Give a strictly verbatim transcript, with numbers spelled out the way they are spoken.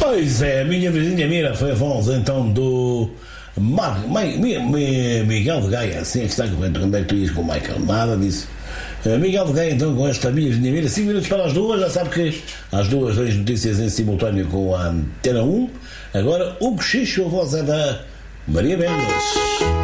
Pois é, a minha vizinha Mira foi a voz então do Mar... Mi- Mi- Mi- Miguel de Gaia. Assim é que está correto. Onde é que tu ias com o Michael? Nada disso. Uh, Miguel de Gaia então com esta minha vizinha Mira. cinco minutos para as duas. Já sabe que às duas tens notícias em simultâneo com a Antena um. Agora o cochicho, a voz é da Maria Mendes.